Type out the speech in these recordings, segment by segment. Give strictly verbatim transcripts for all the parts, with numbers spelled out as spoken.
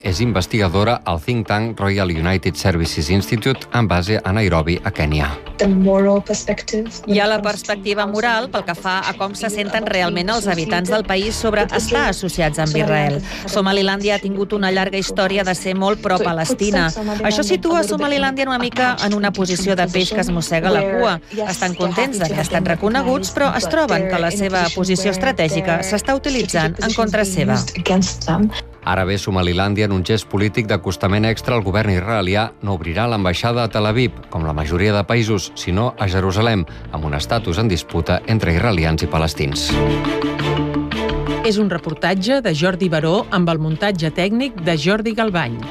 És investigadora al think tank Royal United Services Institute amb base a Nairobi, a Kènia. Hi ha la perspectiva moral pel que fa a com se senten realment els habitants del país sobre estar associats amb Israel. Somalilàndia ha tingut una llarga història de ser molt pro-Palestina. Això situa Somalilàndia una mica en una posició de peix que es mossega la cua. Estan contents d'haver estat reconeguts, però es troben que la seva posició estratègica s'està utilitzant en contra seva. Ara bé, Somalilàndia, en un gest polític d'acostament extra al govern israelià, no obrirà l'ambaixada a Tel Aviv, com la majoria de països, sinó a Jerusalem, amb un estatus en disputa entre israelians i palestins. És un reportatge de Jordi Baró amb el muntatge tècnic de Jordi Galbany.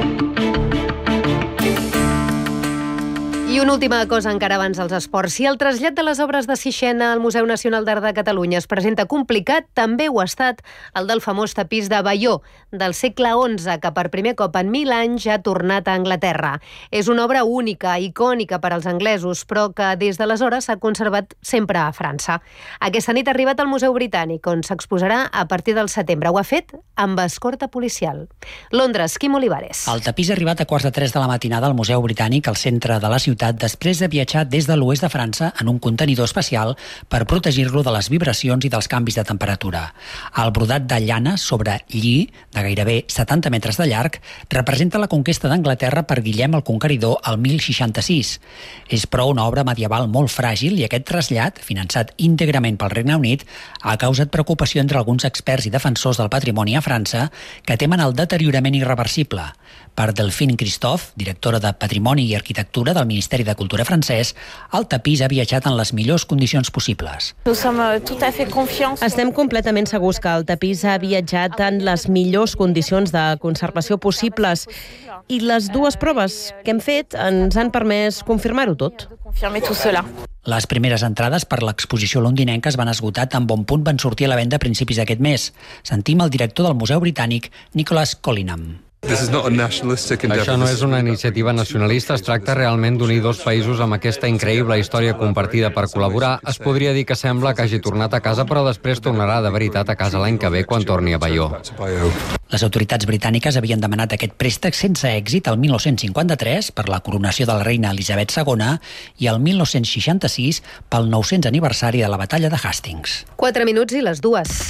I una última cosa encara abans dels esports. Si el trasllat de les obres de Sixena al Museu Nacional d'Art de Catalunya es presenta complicat, també ho ha estat el del famós tapís de Bayeux, del segle onze, que per primer cop en mil anys ha tornat a Anglaterra. És una obra única, icònica per als anglesos, però que des d'aleshores s'ha conservat sempre a França. Aquesta nit ha arribat al Museu Britànic, on s'exposarà a partir del setembre. Ho ha fet amb escorta policial. Londres, Quim Olivares. El tapís ha arribat a quarts de tres de la matinada al Museu Britànic, al centre de la ciutat, després de viatjar des de l'oest de França en un contenidor especial per protegir-lo de les vibracions i dels canvis de temperatura. El brodat de llana sobre lli, de gairebé setanta metres de llarg, representa la conquesta d'Anglaterra per Guillem el Conqueridor al mil seixanta-sis. És però una obra medieval molt fràgil i aquest trasllat, finançat íntegrament pel Regne Unit, ha causat preocupació entre alguns experts i defensors del patrimoni a França que temen el deteriorament irreversible. Per Delphine Christophe, directora de Patrimoni i Arquitectura del Ministeri de Cultura francès, el tapís ha viatjat en les millors condicions possibles. Estem completament segurs que el tapís ha viatjat en les millors condicions de conservació possibles i les dues proves que hem fet ens han permès confirmar-ho tot. Les primeres entrades per l'exposició londinenca es van esgotar tan bon punt van sortir a la venda a principis d'aquest mes. Sentim el director del Museu Britànic, Nicholas Collingham. Això no és una iniciativa nacionalista, es tracta realment d'unir dos països amb aquesta increïble història compartida per col·laborar. Es podria dir que sembla que hagi tornat a casa, però després tornarà de veritat a casa l'any que ve quan torni a Bayeux. Les autoritats britàniques havien demanat aquest préstec sense èxit el mil nou-cents cinquanta-tres per la coronació de la reina Elisabet segona i el mil nou-cents seixanta-sis pel nou-cents aniversari de la batalla de Hastings. Quatre minuts i les dues.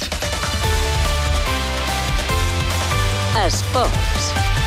Esports.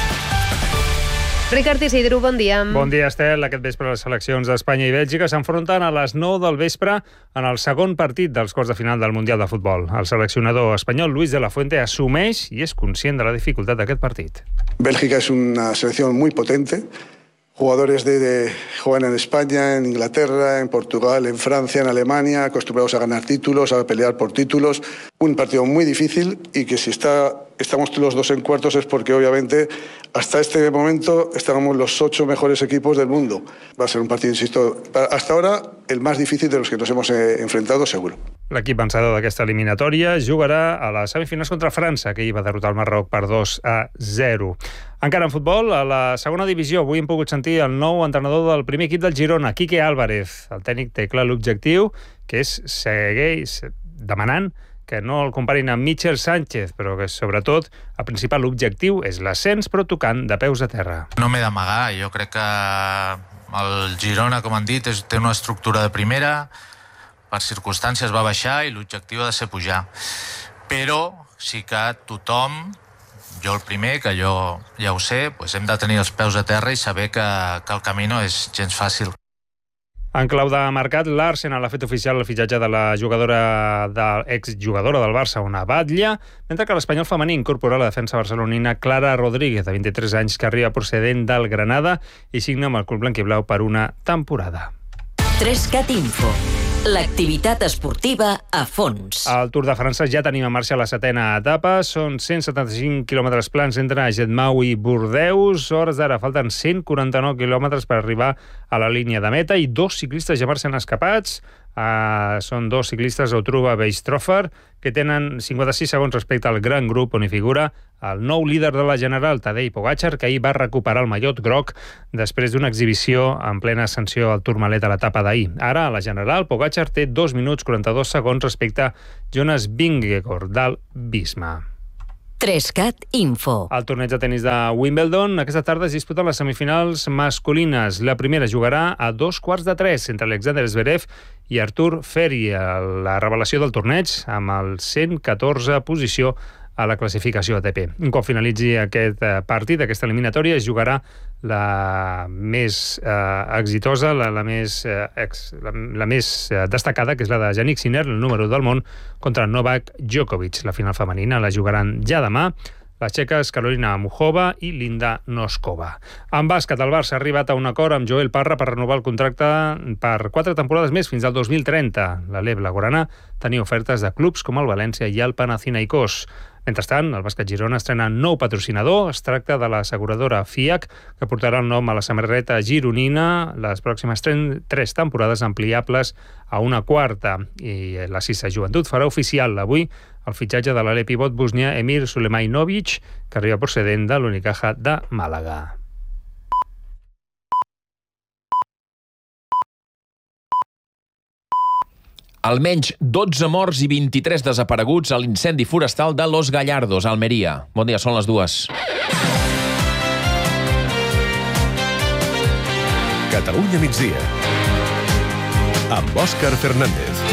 Ricard Isidro, bon dia. Bon dia, Estel. Aquest vespre les seleccions d'Espanya i Bèlgica s'enfronten a les nou del vespre en el segon partit dels quarts de final del Mundial de Futbol. El seleccionador espanyol Luis de la Fuente assumeix i és conscient de la dificultat d'aquest partit. Bélgica es una selección muy potente. Jugadores de, de juegan en España, en Inglaterra, en Portugal, en Francia, en Alemania, acostumbrados a ganar títulos, a pelear por títulos. Un partido muy difícil y que si está, estamos los dos en cuartos es porque obviamente hasta este momento estábamos los ocho mejores equipos del mundo. Va a ser un partido, insisto, hasta ahora el más difícil de los que nos hemos eh, enfrentado seguro. L'equip vencedor d'aquesta eliminatòria jugarà a les semifinals contra França, que hi va derrotar el Marroc per dos a zero. Encara en futbol, a la segona divisió, avui hem pogut sentir el nou entrenador del primer equip del Girona, Quique Álvarez. El tècnic té clar l'objectiu, que és seguir demanant que no el comparin amb Michel Sánchez, però que sobretot el principal objectiu és l'ascens, però tocant de peus a terra. No m'he d'amagar, jo crec que el Girona, com han dit, és, té una estructura de primera, per circumstàncies va baixar i l'objectiu ha de ser pujar. Però sí que tothom, jo el primer, que jo ja ho sé, doncs hem de tenir els peus a terra i saber que, que el camí no és gens fàcil. En clau de mercat, l'Arsenal ha fet oficial el fitxatge de la jugadora de, exjugadora del Barça, una Batlle, mentre que l'Espanyol femení incorpora la defensa barcelonina Clara Rodríguez, de vint-i-tres anys, que arriba procedent del Granada i signa amb el club blanquiblau per una temporada. tres cat Info. L'activitat esportiva a fons. Al Tour de França ja tenim en marxa la setena etapa. Són cent setanta-cinc quilòmetres plans entre Jetmau i Bordeus. Hores d'ara falten cent quaranta-nou quilòmetres per arribar a la línia de meta i dos ciclistes ja marxen escapats. Uh, són dos ciclistes Autruba Beistroffer, que tenen cinquanta-sis segons respecte al gran grup on hi figura el nou líder de la General, Tadej Pogačar, que ahir va recuperar el mallot groc després d'una exhibició en plena ascensió al Tourmalet a l'etapa d'ahir. Ara, a la General, Pogačar té dos minuts quaranta-dos segons respecte a Jonas Vingegaard del Visma. Trescat Info. El torneig de tenis de Wimbledon aquesta tarda es disputen les semifinals masculines. La primera jugarà a dos quarts de tres entre Alexander Zverev i Artur Feri, la revelació del torneig amb el cent catorze posició a la classificació A T P. Un cop finalitzi aquest partit, aquesta eliminatòria, es jugarà la més eh, exitosa, la, la, més, eh, ex, la, la més eh, destacada, que és la de Jannik Sinner, el número del món, contra Novak Djokovic. La final femenina la jugaran ja demà les txeques Carolina Muchova i Linda Noskova. En bàsquet, el Barça ha arribat a un acord amb Joel Parra per renovar el contracte per quatre temporades més fins al dos mil trenta. La Lev Blaugrana tenia ofertes de clubs com el València i el Panathinaikos. Mentrestant, el bàsquet Girona estrena nou patrocinador. Es tracta de l'asseguradora F I A C, que portarà el nom a la samarreta gironina les pròximes tres temporades ampliables a una quarta. I la Sisa Joventut farà oficial avui el fitxatge de l'ale pivot bosnià Emir Sulejmanovic, que arriba procedent de l'Unicaja de Màlaga. Almenys dotze morts i vint-i-tres desapareguts a l'incendi forestal de Los Gallardos, a Almeria. Bon dia, són les dues. Catalunya migdia. Amb Òscar Fernández.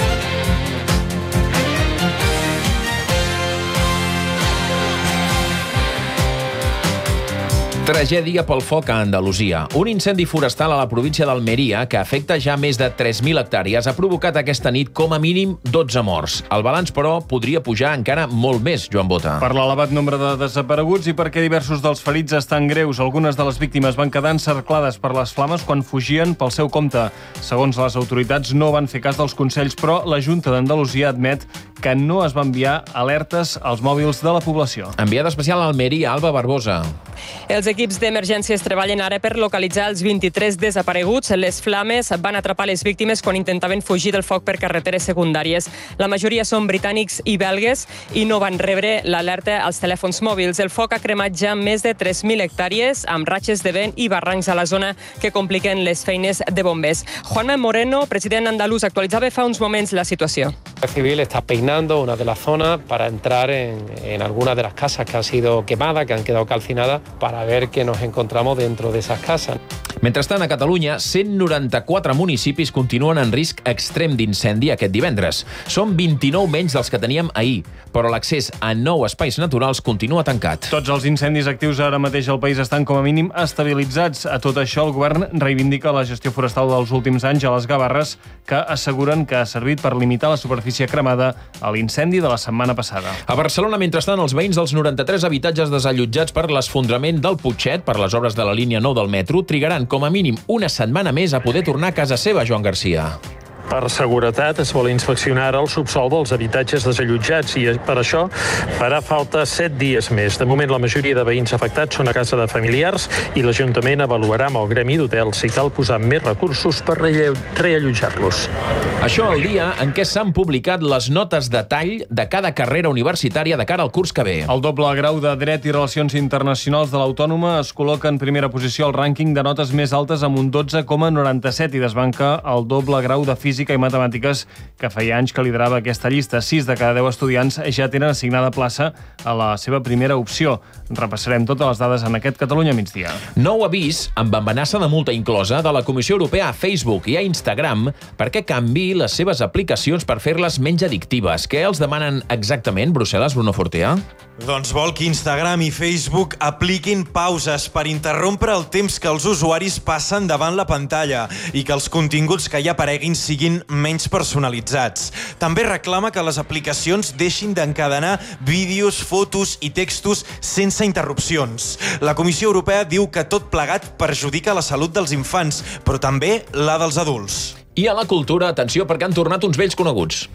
Tragèdia pel foc a Andalusia. Un incendi forestal a la província d'Almeria, que afecta ja més de tres mil hectàrees, ha provocat aquesta nit com a mínim dotze morts. El balanç, però, podria pujar encara molt més, Joan Bota. Per l'elevat nombre de desapareguts i perquè diversos dels ferits estan greus, algunes de les víctimes van quedar encerclades per les flames quan fugien pel seu compte. Segons les autoritats, no van fer cas dels consells, però la Junta d'Andalusia admet que no es van enviar alertes als mòbils de la població. Enviada especial a Almeria, Alba Barbosa. Els equips d'emergències treballen ara per localitzar els vint-i-tres desapareguts. Les flames van atrapar les víctimes quan intentaven fugir del foc per carreteres secundàries. La majoria són britànics i belgues i no van rebre l'alerta als telèfons mòbils. El foc ha cremat ja més de tres mil hectàrees amb ratxes de vent i barrancs a la zona que compliquen les feines de bombers. Juanma Moreno, president andalús, actualitzava fa uns moments la situació. La Civil está peinando una de las zonas para entrar en, en algunas de las casas que han sido quemadas, que han quedado calcinadas, para ver qué nos encontramos dentro de esas casas. Mentrestant, a Catalunya, cent noranta-quatre municipis continuen en risc extrem d'incendi aquest divendres. Són vint-i-nou menys dels que teníem ahir, però l'accés a nou espais naturals continua tancat. Tots els incendis actius ara mateix al país estan com a mínim estabilitzats. A tot això, el govern reivindica la gestió forestal dels últims anys a les Gavarres, que asseguren que ha servit per limitar la superfície cremada a l'incendi de la setmana passada. A Barcelona, mentrestant, els veïns dels noranta-tres habitatges desallotjats per l'esfondrament del Putxet per les obres de la línia nou del metro trigaran com a mínim una setmana més a poder tornar a casa seva, Joan Garcia. Per seguretat es vol inspeccionar el subsol dels habitatges desallotjats i per això farà falta set dies més. De moment la majoria de veïns afectats són a casa de familiars i l'Ajuntament avaluarà amb el gremi d'hotels si cal posar més recursos per reallotjar-los. Això el dia en què s'han publicat les notes de tall de cada carrera universitària de cara al curs que ve. El doble grau de Dret i Relacions Internacionals de l'Autònoma es col·loca en primera posició al rànquing de notes més altes amb un dotze coma noranta-set i desbanca el doble grau de Física i Matemàtiques, que feia anys que liderava aquesta llista. Sis de cada deu estudiants ja tenen assignada plaça a la seva primera opció. Repassarem totes les dades en aquest Catalunya migdia. Nou avís amb amenaça de multa inclosa de la Comissió Europea a Facebook i a Instagram perquè canviï les seves aplicacions per fer-les menys addictives. Què els demanen exactament, Brussel·les, Bruno Fortea? Doncs vol que Instagram i Facebook apliquin pauses per interrompre el temps que els usuaris passen davant la pantalla i que els continguts que hi apareguin siguin menys personalitzats. També reclama que les aplicacions deixin d'encadenar vídeos, fotos i textos sense interrupcions. La Comissió Europea diu que tot plegat perjudica la salut dels infants, però també la dels adults. I a la cultura, atenció, perquè han tornat uns vells coneguts.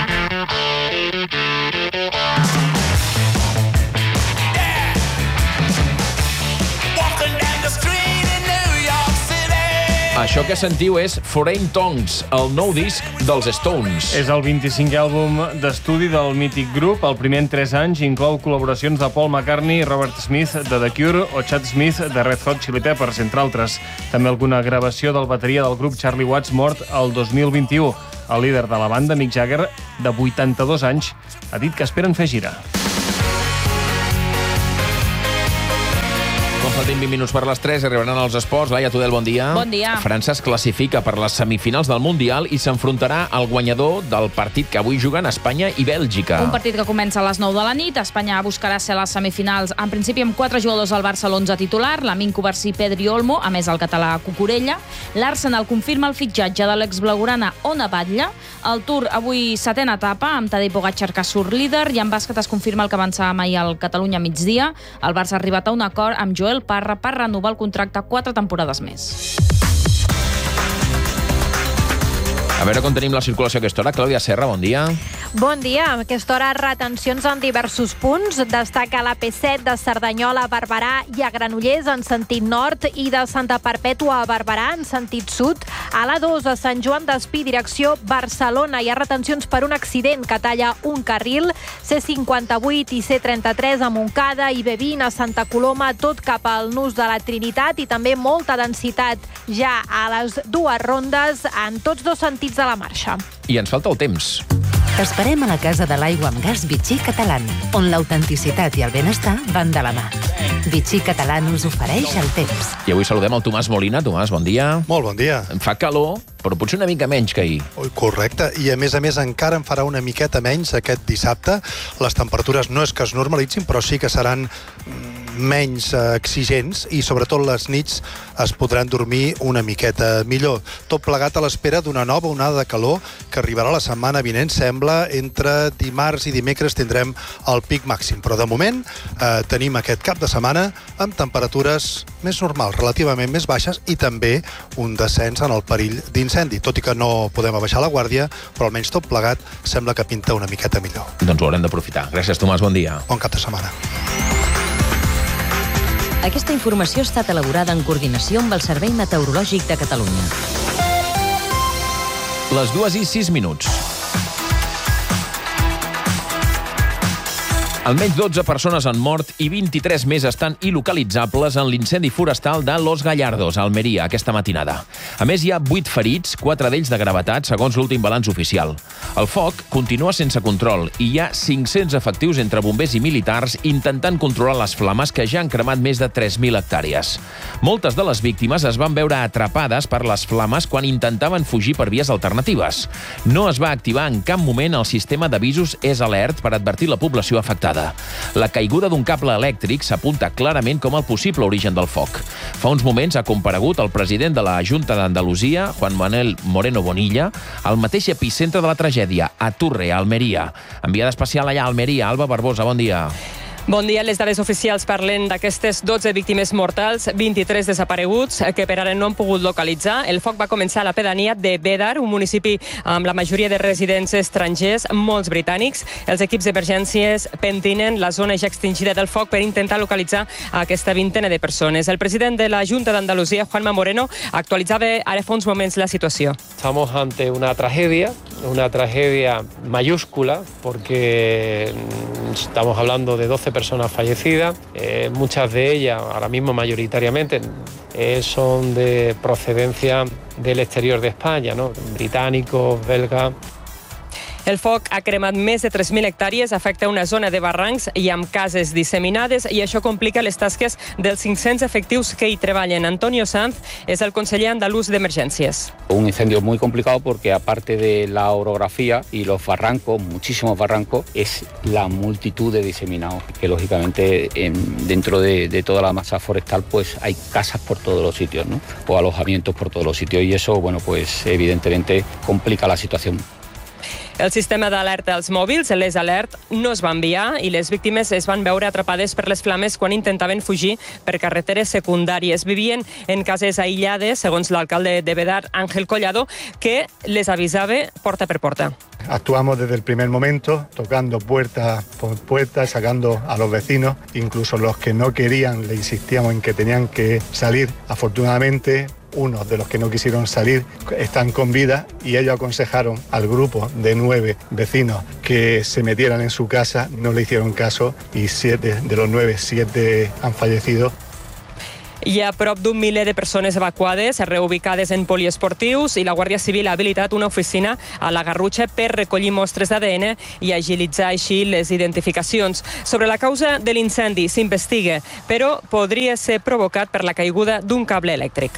Això que sentiu és Foreign Tongues, el nou disc dels Stones. És el vint-i-cinquè àlbum d'estudi del mític grup. El primer en tres anys inclou col·laboracions de Paul McCartney, Robert Smith de The Cure o Chad Smith de Red Hot Chili Peppers, entre altres. També alguna gravació del bateria del grup Charlie Watts, mort el dos mil vint-i-u. El líder de la banda, Mick Jagger, de vuitanta-dos anys, ha dit que esperen fer gira. Faltin vint minuts per les tres, arribaran els esports. Laia Tudel, bon dia. Bon dia. França es classifica per les semifinals del Mundial i s'enfrontarà al guanyador del partit que avui juguen Espanya i Bèlgica. Un partit que comença a les nou de la nit. Espanya buscarà ser a les semifinals, en principi amb quatre jugadors al Barça a l'onze titular, Lamine Cubarsí, Pedri Olmo, a més el català Cucurella. L'Arsenal confirma el fitxatge de l'exblaugrana Ona Batlle. El Tour avui setena etapa, amb Tadej Pogačar que surt líder, i en bàsquet es confirma el que avançàvem ahir al Catalunya migdia. El Barça ha arribat a un acord amb Joel Parra per renovar el contracte quatre temporades més. A veure com tenim la circulació a aquesta hora. Clàudia Serra, bon dia. Bon dia. A aquesta hora, retencions en diversos punts. Destaca la P set de Cerdanyola a Barberà i a Granollers en sentit nord i de Santa Perpètua a Barberà en sentit sud. A l'A dos a Sant Joan d'Espí, direcció Barcelona, hi ha retencions per un accident que talla un carril. C cinquanta-vuit i C trenta-tres a Montcada i B vint a Santa Coloma, tot cap al nus de la Trinitat, i també molta densitat ja a les dues rondes en tots dos sentits de la marxa. I ens falta el temps. T'esperem a la Casa de l'Aigua amb Gas Vichy Catalán, on l'autenticitat i el benestar van de la mà. Vichy Catalán us ofereix el temps. I avui saludem el Tomàs Molina. Tomàs, bon dia. Molt bon dia. Em fa calor, però potser una mica menys que ahir. Correcte, i a més a més encara en farà una miqueta menys aquest dissabte. Les temperatures no és que es normalitzin, però sí que seran menys exigents i sobretot les nits es podran dormir una miqueta millor. Tot plegat a l'espera d'una nova onada de calor que arribarà la setmana vinent. Sembla entre dimarts i dimecres tindrem el pic màxim, però de moment eh, tenim aquest cap de setmana amb temperatures més normals, relativament més baixes, i també un descens en el perill d'incendi, tot i que no podem abaixar la guàrdia, però almenys tot plegat sembla que pinta una miqueta millor. Doncs ho haurem d'aprofitar. Gràcies, Tomàs, bon dia. Bon cap de setmana. Aquesta informació ha estat elaborada en coordinació amb el Servei Meteorològic de Catalunya. Les dues i sis minuts. Almenys dotze persones han mort i vint-i-tres més estan il·localitzables en l'incendi forestal de Los Gallardos, a Almeria, aquesta matinada. A més, hi ha vuit ferits, quatre d'ells de gravetat, segons l'últim balanç oficial. El foc continua sense control i hi ha cinc-cents efectius entre bombers i militars intentant controlar les flames que ja han cremat més de tres mil hectàrees. Moltes de les víctimes es van veure atrapades per les flames quan intentaven fugir per vies alternatives. No es va activar en cap moment el sistema d'avisos S Alert per advertir la població afectada. La caiguda d'un cable elèctric s'apunta clarament com el possible origen del foc. Fa uns moments ha comparegut el president de la Junta d'Andalusia, Juan Manuel Moreno Bonilla, al mateix epicentre de la tragèdia, a Turre, a Almeria. Enviada especial allà a Almeria, Alba Barbosa, bon dia. Bon dia. Les dades oficials parlen d'aquestes dotze víctimes mortals, vint-i-tres desapareguts que per ara no han pogut localitzar. El foc va començar a la pedania de Bédar, un municipi amb la majoria de residents estrangers, molts britànics. Els equips d'emergències pentinen la zona ja extingida del foc per intentar localitzar aquesta vintena de persones. El president de la Junta d'Andalusia, Juanma Moreno, actualitzava ara fa uns moments la situació. Estamos ante una tragedia, una tragedia mayúscula, porque estamos hablando de doce personas fallecidas, eh, muchas de ellas, ahora mismo mayoritariamente, eh, son de procedencia del exterior de España, ¿no? Británicos, belgas. El foc ha cremat més de tres mil hectàrees, afecta una zona de barrancs i amb cases disseminades, i això complica les tasques dels cinc-cents efectius que hi treballen. Antonio Sanz és el conseller andalús d'Emergències. Un incendio muy complicado porque aparte de la orografía y los barrancos, muchísimos barrancos, es la multitud de diseminados, que lógicamente en, dentro de, de toda la masa forestal pues hay casas por todos los sitios, ¿no? O alojamientos por todos los sitios, y eso, bueno, pues evidentemente complica la situación. El sistema d'alerta als mòbils, l'S Alert, no es va enviar i les víctimes es van veure atrapades per les flames quan intentaven fugir per carreteres secundàries. Vivien en cases aïllades, segons l'alcalde de Bédar, Ángel Collado, que les avisava porta per porta. Actuamos desde el primer momento, tocando puerta por puerta, sacando a los vecinos, incluso los que no querían, le insistíamos en que tenían que salir. Afortunadamente, unos de los que no quisieron salir están con vida y ellos aconsejaron al grupo de nueve vecinos que se metieran en su casa, no le hicieron caso y siete de los nueve, siete han fallecido. Hi ha prop d'un miler de persones evacuades, reubicades en poliesportius, i la Guàrdia Civil ha habilitat una oficina a la Garrotxa per recollir mostres d'A D N i agilitzar així les identificacions. Sobre la causa de l'incendi s'investiga, però podria ser provocat per la caiguda d'un cable elèctric.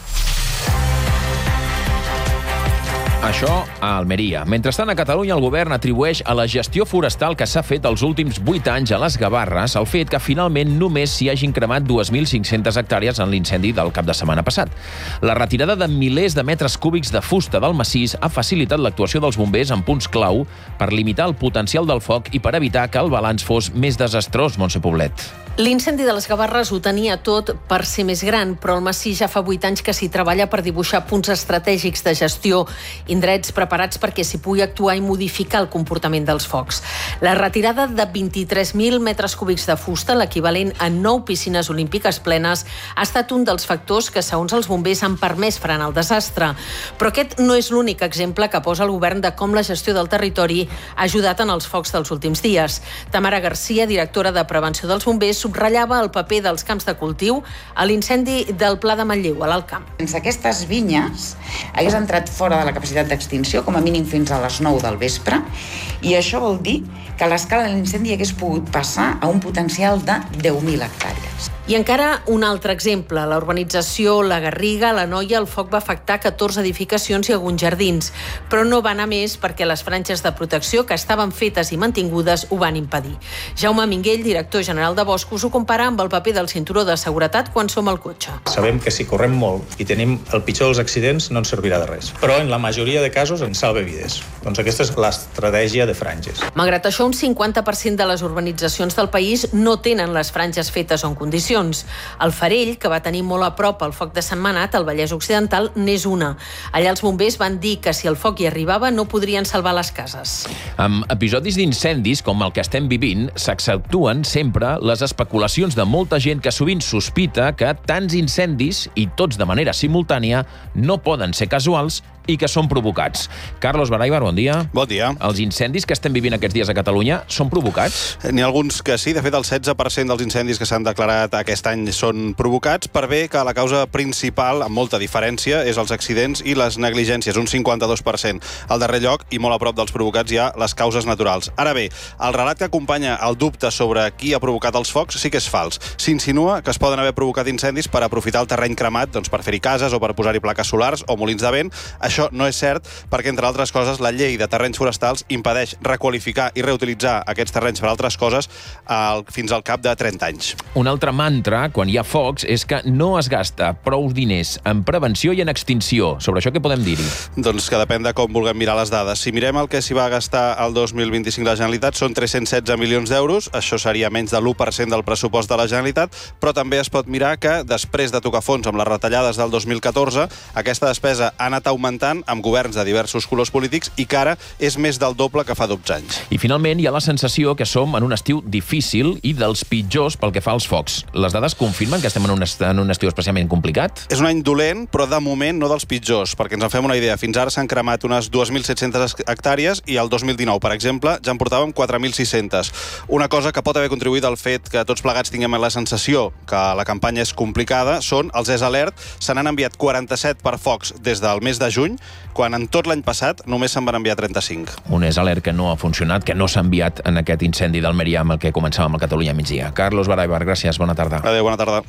Això a Almeria. Mentrestant, a Catalunya, el govern atribueix a la gestió forestal que s'ha fet els últims vuit anys a les Gavarres el fet que finalment només s'hi hagin cremat dos mil cinc-centes hectàrees en l'incendi del cap de setmana passat. La retirada de milers de metres cúbics de fusta del massís ha facilitat l'actuació dels bombers en punts clau per limitar el potencial del foc i per evitar que el balanç fos més desastrós, Montse Poblet. L'incendi de les Gavarres ho tenia tot per ser més gran, però el massís ja fa vuit anys que s'hi treballa per dibuixar punts estratègics de gestió, indrets preparats perquè s'hi pugui actuar i modificar el comportament dels focs. La retirada de vint-i-tres mil metres cúbics de fusta, l'equivalent a nou piscines olímpiques plenes, ha estat un dels factors que, segons els bombers, han permès frenar el desastre. Però aquest no és l'únic exemple que posa el govern de com la gestió del territori ha ajudat en els focs dels últims dies. Tamara Garcia, directora de Prevenció dels Bombers, subratllava el paper dels camps de cultiu a l'incendi del Pla de Manlleu, a l'Alt Camp. Sense aquestes vinyes hagués entrat fora de la capacitat d'extinció, com a mínim fins a les nou del vespre, i això vol dir que l'escala de l'incendi hagués pogut passar a un potencial de deu mil hectàrees. I encara un altre exemple. A la urbanització La Garriga, a la Noia, el foc va afectar catorze edificacions i alguns jardins, però no va anar més perquè les franges de protecció que estaven fetes i mantingudes ho van impedir. Jaume Minguell, director general de Boscos, ho compara amb el paper del cinturó de seguretat quan som al cotxe. Sabem que si correm molt i tenim el pitjor dels accidents no ens servirà de res, però en la majoria de casos ens salva vides. Doncs aquesta és l'estratègia de franges. Malgrat això, un cinquanta per cent de les urbanitzacions del país no tenen les franges fetes o en condicions. El Farell, que va tenir molt a prop el foc de Sentmenat, al Vallès Occidental, n'és una. Allà els bombers van dir que si el foc hi arribava no podrien salvar les cases. Amb episodis d'incendis com el que estem vivint, s'acceptuen sempre les especulacions de molta gent que sovint sospita que tants incendis, i tots de manera simultània, no poden ser casuals i que són provocats. Carlos Baraibar, bon dia. Bon dia. Els incendis que estem vivint aquests dies a Catalunya són provocats? N'hi ha alguns que sí. De fet, el setze per cent dels incendis que s'han declarat aquest any són provocats, per bé que la causa principal, amb molta diferència, és els accidents i les negligències, un cinquanta-dos per cent. Al darrer lloc, i molt a prop dels provocats, hi ha les causes naturals. Ara bé, el relat que acompanya el dubte sobre qui ha provocat els focs sí que és fals. S'insinua que es poden haver provocat incendis per aprofitar el terreny cremat, doncs per fer-hi cases o per posar-hi plaques solars o molins de vent. Això no és cert perquè, entre altres coses, la llei de terrenys forestals impedeix requalificar i reutilitzar aquests terrenys per altres coses al, fins al cap de trenta anys. Un altre mantra, quan hi ha focs, és que no es gasta prou diners en prevenció i en extinció. Sobre això què podem dir-hi? Doncs que depèn de com vulguem mirar les dades. Si mirem el que s'hi va gastar el dos mil vint-i-cinc la Generalitat, són tres-cents setze milions d'euros. Això seria menys de l'u per cent del pressupost de la Generalitat, però també es pot mirar que, després de tocar fons amb les retallades del dos mil catorze, aquesta despesa ha anat augmentant amb governs de diversos colors polítics i que ara és més del doble que fa dotze anys. I finalment hi ha la sensació que som en un estiu difícil i dels pitjors pel que fa als focs. Les dades confirmen que estem en un, est en un estiu especialment complicat? És un any dolent, però de moment no dels pitjors, perquè ens en fem una idea. Fins ara s'han cremat unes dos mil set-centes hectàrees i el dos mil dinou, per exemple, ja en portàvem quatre mil sis-centes. Una cosa que pot haver contribuït al fet que tots plegats tinguem la sensació que la campanya és complicada són els E S Alert. Se n'han enviat quaranta-set per focs des del mes de juny, quan en tot l'any passat només se'n van enviar trenta-cinc. Un E S Alert que no ha funcionat, que no s'ha enviat en aquest incendi d'Almeria amb el que començàvem a Catalunya a migdia. Carlos Baraibar, gràcies, bona tarda. Adéu, bona tarda.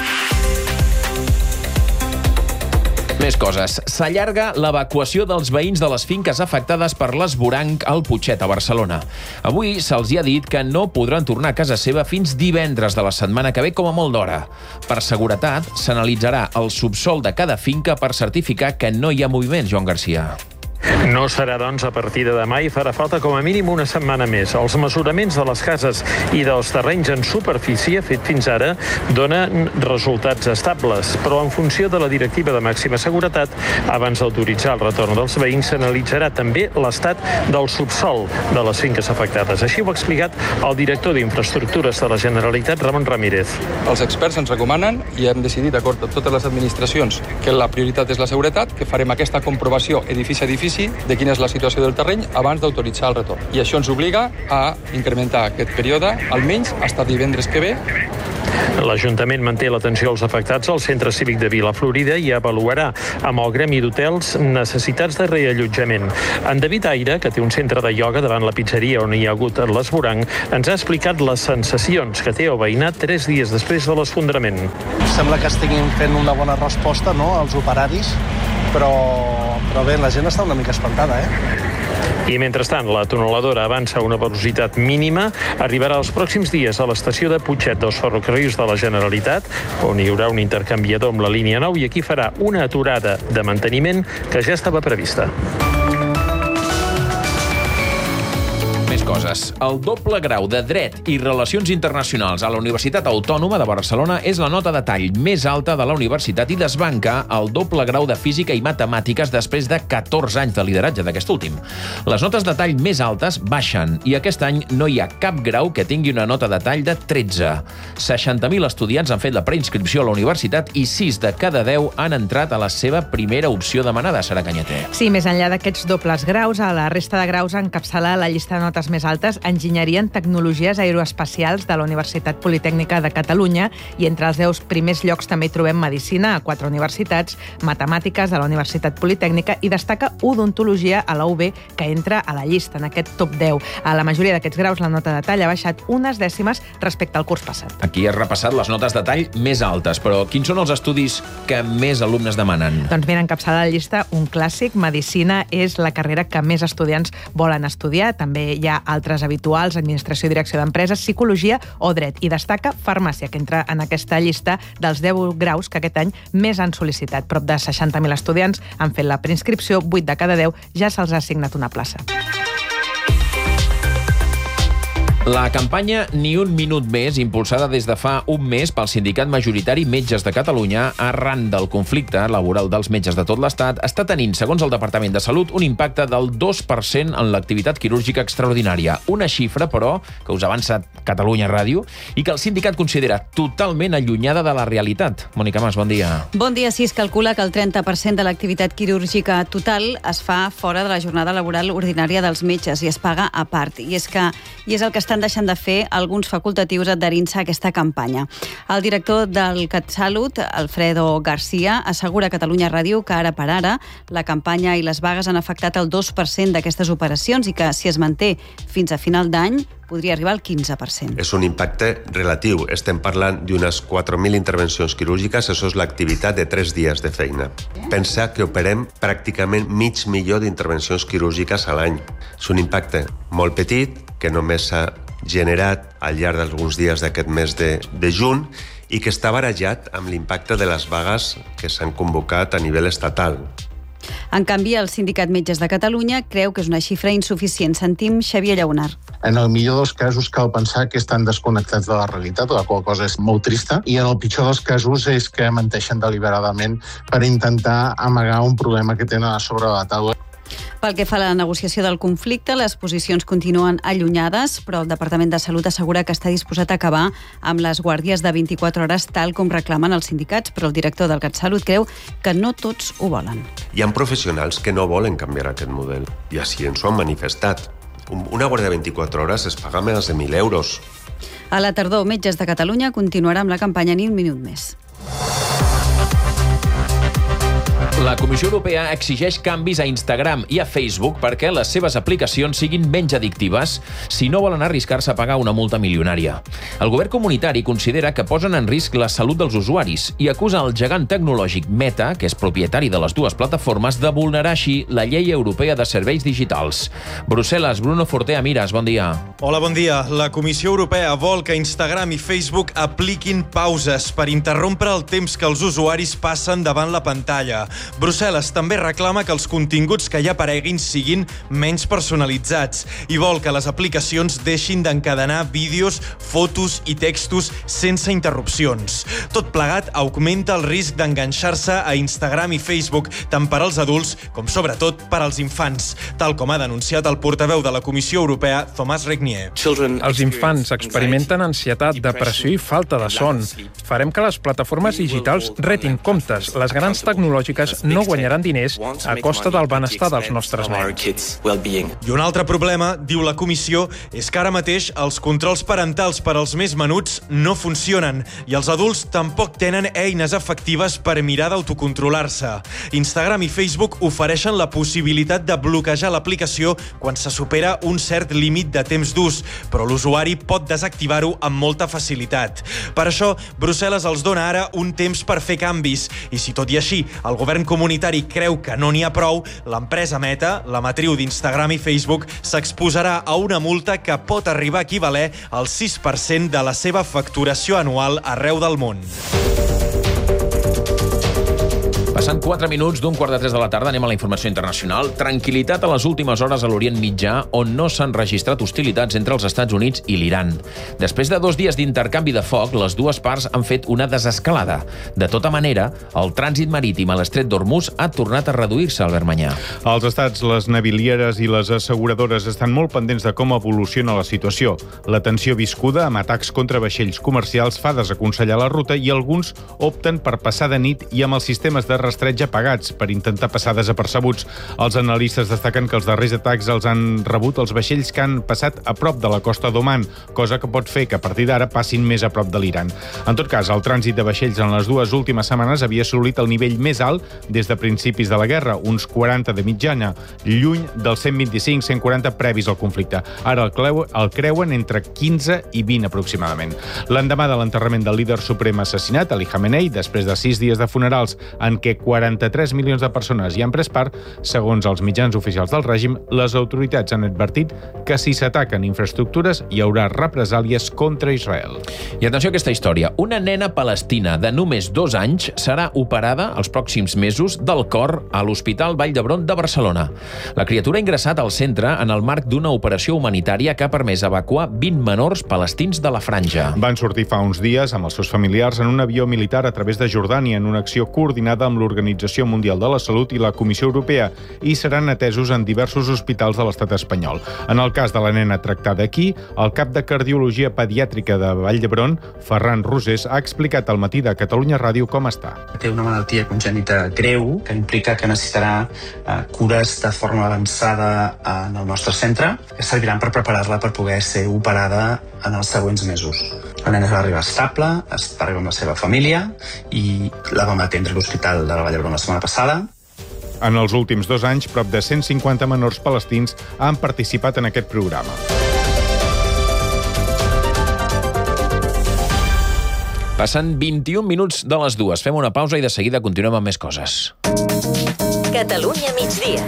Més coses. S'allarga l'evacuació dels veïns de les finques afectades per l'esvoranc al Putxet, a Barcelona. Avui se'ls hi ha dit que no podran tornar a casa seva fins divendres de la setmana que ve, com a molt d'hora. Per seguretat, s'analitzarà el subsòl de cada finca per certificar que no hi ha moviment, Joan Garcia. No serà, doncs, a partir de demà i farà falta com a mínim una setmana més. Els mesuraments de les cases i dels terrenys en superfície fet fins ara donen resultats estables, però en funció de la directiva de màxima seguretat, abans d'autoritzar el retorn dels veïns, s'analitzarà també l'estat del subsòl de les finques afectades. Així ho ha explicat el director d'Infraestructures de la Generalitat, Ramon Ramírez. Els experts ens recomanen, i hem decidit, d'acord amb totes les administracions, que la prioritat és la seguretat, que farem aquesta comprovació edifici a edifici de quina és la situació del terreny abans d'autoritzar el retorn. I això ens obliga a incrementar aquest període almenys fins divendres que ve L'Ajuntament manté l'atenció als afectats al Centre Cívic de Vila Florida i avaluarà amb el gremi d'hotels necessitats de reallotjament. En David Aire, que té un centre de ioga davant la pizzeria on hi ha hagut l'esvoranc, ens ha explicat les sensacions que té el veïnat tres dies després de l'esfondrament. Sembla que estiguin fent una bona resposta, no?, als operaris, però, però bé, la gent està una mica espantada, eh? I mentrestant, la tuneladora avança a una velocitat mínima, arribarà els pròxims dies a l'estació de Putxet dels ferrocarrils de la Generalitat, on hi haurà un intercanviador amb la línia nou i aquí farà una aturada de manteniment que ja estava prevista. Més coses. El doble grau de Dret i Relacions Internacionals a la Universitat Autònoma de Barcelona és la nota de tall més alta de la universitat i desbanca el doble grau de Física i Matemàtiques després de catorze anys de lideratge d'aquest últim. Les notes de tall més altes baixen i aquest any no hi ha cap grau que tingui una nota de tall de tretze. seixanta mil estudiants han fet la preinscripció a la universitat i sis de cada deu han entrat a la seva primera opció demanada, Sara Canyater. Sí, més enllà d'aquests dobles graus, a la resta de graus encapçala la llista de notes més altes Enginyeria en Tecnologies Aeroespacials de la Universitat Politècnica de Catalunya i entre els deu primers llocs també hi trobem Medicina a quatre universitats, Matemàtiques a la Universitat Politècnica i destaca Odontologia a la U B, que entra a la llista en aquest top deu. A la majoria d'aquests graus la nota de tall ha baixat unes dècimes respecte al curs passat. Aquí has repassat les notes de tall més altes, però quins són els estudis que més alumnes demanen? Doncs ben encapçalada la llista un clàssic. Medicina és la carrera que més estudiants volen estudiar. També hi ha altres habituals, Administració i Direcció d'Empreses, Psicologia o Dret. I destaca Farmàcia, que entra en aquesta llista dels deu graus que aquest any més han sol·licitat. Prop de seixanta mil estudiants han fet la preinscripció, vuit de cada deu ja se'ls ha assignat una plaça. La campanya Ni un minut més, impulsada des de fa un mes pel sindicat majoritari Metges de Catalunya, arran del conflicte laboral dels metges de tot l'Estat, està tenint, segons el Departament de Salut, un impacte del dos per cent en l'activitat quirúrgica extraordinària. Una xifra, però, que us avança Catalunya Ràdio i que el sindicat considera totalment allunyada de la realitat. Mònica Mas, bon dia. Bon dia. Sí, es calcula que el trenta per cent de l'activitat quirúrgica total es fa fora de la jornada laboral ordinària dels metges i es paga a part. I és, que, i és el que estan deixant de fer alguns facultatius adherint-se a aquesta campanya. El director del CatSalut, Alfredo García, assegura a Catalunya Ràdio que ara per ara la campanya i les vagues han afectat el dos per cent d'aquestes operacions i que si es manté fins a final d'any podria arribar al quinze per cent. És un impacte relatiu. Estem parlant d'unes quatre mil intervencions quirúrgiques, això és l'activitat de tres dies de feina. Pensar que operem pràcticament mig milió d'intervencions quirúrgiques a l'any. És un impacte molt petit, que només s'ha generat al llarg d'alguns dies d'aquest mes de, de juny i que està barejat amb l'impacte de les vagues que s'han convocat a nivell estatal. En canvi, el Sindicat Metges de Catalunya creu que és una xifra insuficient. Sentim Xavier Llaunar. En el millor dels casos cal pensar que estan desconnectats de la realitat, la qual cosa és molt trista, i en el pitjor dels casos és que menteixen deliberadament per intentar amagar un problema que tenen a sobre la taula. Pel que fa a la negociació del conflicte, les posicions continuen allunyades, però el Departament de Salut assegura que està disposat a acabar amb les guàrdies de vint-i-quatre hores tal com reclamen els sindicats, però el director del CatSalut creu que no tots ho volen. Hi ha professionals que no volen canviar aquest model i així ens ho han manifestat. Una guàrdia de vint-i-quatre hores es paga més de mil euros. A la tardor, Metges de Catalunya continuarà amb la campanya Ni un minut més. La Comissió Europea exigeix canvis a Instagram i a Facebook perquè les seves aplicacions siguin menys addictives si no volen arriscar-se a pagar una multa milionària. El govern comunitari considera que posen en risc la salut dels usuaris i acusa el gegant tecnològic Meta, que és propietari de les dues plataformes, de vulnerar així la llei europea de serveis digitals. Brussel·les, Bruno Fortea Miras, bon dia. Hola, bon dia. La Comissió Europea vol que Instagram i Facebook apliquin pauses per interrompre el temps que els usuaris passen davant la pantalla. Brussel·les també reclama que els continguts que hi apareguin siguin menys personalitzats i vol que les aplicacions deixin d'encadenar vídeos, fotos i textos sense interrupcions. Tot plegat augmenta el risc d'enganxar-se a Instagram i Facebook tant per als adults com sobretot per als infants, tal com ha denunciat el portaveu de la Comissió Europea, Thomas Regnier. Els infants experimenten ansietat, depressió i falta de son. Farem que les plataformes digitals retin comptes. Les grans tecnològiques adults no guanyaran diners a costa del benestar dels nostres nens. I un altre problema, diu la comissió, és que ara mateix els controls parentals per als més menuts no funcionen i els adults tampoc tenen eines efectives per mirar d'autocontrolar-se. Instagram i Facebook ofereixen la possibilitat de bloquejar l'aplicació quan se supera un cert límit de temps d'ús, però l'usuari pot desactivar-ho amb molta facilitat. Per això, Brussel·les els dona ara un temps per fer canvis i si tot i així el govern comunitari creu que no n'hi ha prou, l'empresa Meta, la matriu d'Instagram i Facebook, s'exposarà a una multa que pot arribar a equivaler al sis per cent de la seva facturació anual arreu del món. Passant quatre minuts d'un quart de tres de la tarda, anem a la informació internacional. Tranquil·litat a les últimes hores a l'Orient Mitjà, on no s'han registrat hostilitats entre els Estats Units i l'Iran. Després de dos dies d'intercanvi de foc, les dues parts han fet una desescalada. De tota manera, el trànsit marítim a l'estret d'Hormuz ha tornat a reduir-se, Albert Manyà. Els estats, les navilieres i les asseguradores estan molt pendents de com evoluciona la situació. La tensió viscuda amb atacs contra vaixells comercials fa desaconsellar la ruta i alguns opten per passar de nit i amb els sistemes de rastreig apagats per intentar passar desapercebuts. Els analistes destaquen que els darrers atacs els han rebut els vaixells que han passat a prop de la costa d'Oman, cosa que pot fer que a partir d'ara passin més a prop de l'Iran. En tot cas, el trànsit de vaixells en les dues últimes setmanes havia assolit el nivell més alt des de principis de la guerra, uns quaranta de mitjana, lluny dels cent vint-i-cinc a cent quaranta previs al conflicte. Ara el, creu, el creuen entre quinze i vint aproximadament. L'endemà de l'enterrament del líder suprem assassinat, Ali Khamenei, després de sis dies de funerals en què quaranta-tres milions de persones hi han pres part, segons els mitjans oficials del règim, les autoritats han advertit que si s'ataquen infraestructures hi haurà represàlies contra Israel. I atenció a aquesta història. Una nena palestina de només dos anys serà operada els pròxims mesos del cor a l'Hospital Vall d'Hebron de Barcelona. La criatura ha ingressat al centre en el marc d'una operació humanitària que ha permès evacuar vint menors palestins de la franja. Van sortir fa uns dies amb els seus familiars en un avió militar a través de Jordània en una acció coordinada amb l'Organització Mundial de la Salut i la Comissió Europea i seran atesos en diversos hospitals de l'estat espanyol. En el cas de la nena tractada aquí, el cap de Cardiologia Pediàtrica de Vall d'Hebron, Ferran Rosés, ha explicat al matí de Catalunya Ràdio com està. Té una malaltia congènita greu que implica que necessitarà eh, cures de forma avançada en el nostre centre que serviran per preparar-la per poder ser operada en els següents mesos. La nena va arribar estable, va arribar amb la seva família i la vam atendre a l'Hospital de la Vall d'Hebron la setmana passada. En els últims dos anys, prop de cent cinquanta menors palestins han participat en aquest programa. Passen vint-i-un minuts de les dues. Fem una pausa i de seguida continuem amb més coses. Catalunya migdia.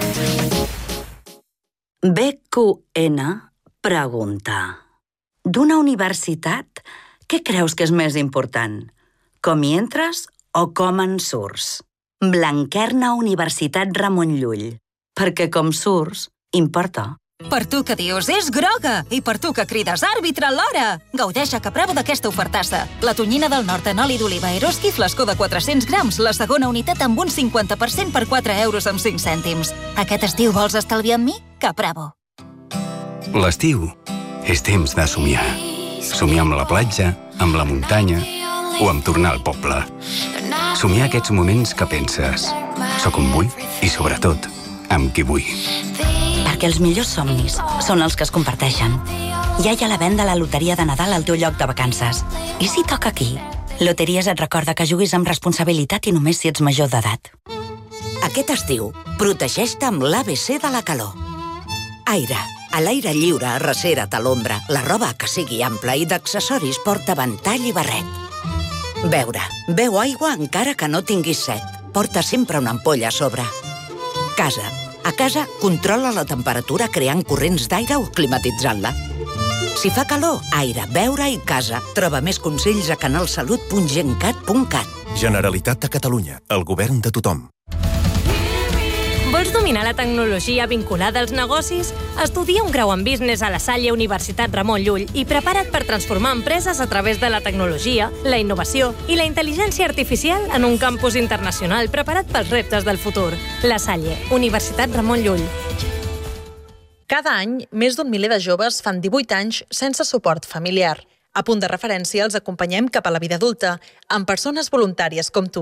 B Q N pregunta: d'una universitat, què creus que és més important? Com hi entres o com en surts? Blanquerna Universitat Ramon Llull. Perquè com surts, importa. Per tu que dius, és groga! I per tu que crides, àrbitre alhora! Gaudeix a Capravo d'aquesta ofertassa. La tonyina del nord en oli d'oliva Eroski, flascó de quatre-cents grams, la segona unitat amb un cinquanta per cent per quatre euros amb cinc cèntims. Aquest estiu vols estalviar amb mi? Capravo. L'estiu és temps de somiar. Somiar amb la platja, amb la muntanya o amb tornar al poble. Somiar aquests moments que penses, soc on vull i, sobretot, amb qui vull. Perquè els millors somnis són els que es comparteixen. Ja hi ha la venda a la loteria de Nadal al teu lloc de vacances. I si toca aquí? Loteries et recorda que juguis amb responsabilitat i només si ets major d'edat. Aquest estiu, protegeix-te amb l'A B C de la calor. Aire. A l'aire lliure, arrecera't a l'ombra. La roba que sigui ampla i d'accessoris porta ventall i barret. Beure. Beu aigua encara que no tinguis set. Porta sempre una ampolla a sobre. Casa. A casa, controla la temperatura creant corrents d'aire o climatitzant-la. Si fa calor, aire, beure i casa. Troba més consells a canalsalut punt gencat punt cat. Generalitat de Catalunya. El govern de tothom. Vols dominar la tecnologia vinculada als negocis? Estudia un grau en Business a la Salle Universitat Ramon Llull i prepara't per transformar empreses a través de la tecnologia, la innovació i la intel·ligència artificial en un campus internacional preparat pels reptes del futur. La Salle, Universitat Ramon Llull. Cada any, més d'un miler de joves fan divuit anys sense suport familiar. A Punt de Referència els acompanyem cap a la vida adulta, amb persones voluntàries com tu.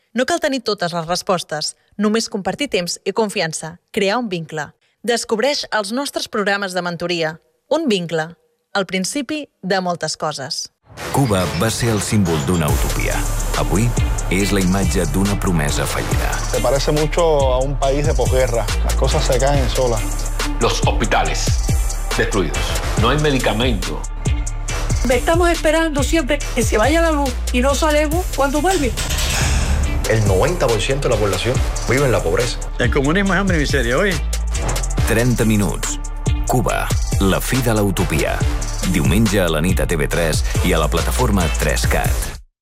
No cal tenir totes les respostes, només compartir temps i confiança, crear un vincle. Descobreix els nostres programes de mentoria. Un vincle, el principi de moltes coses. Cuba va ser el símbol d'una utopia. Avui és la imatge d'una promesa fallida. Se parece mucho a un país de posguerra. Las cosas se caen solas. Los hospitales destruidos. No hay medicamento. Estamos esperando siempre que se vaya la luz y no sabemos cuándo vuelve. El noventa por ciento de la población vive en la pobreza. El comunismo es hambre y miseria, hoy. trenta minuts. Cuba, la fi de l'utopia. Diumenge a la nit a T V tres i a la plataforma tres cat.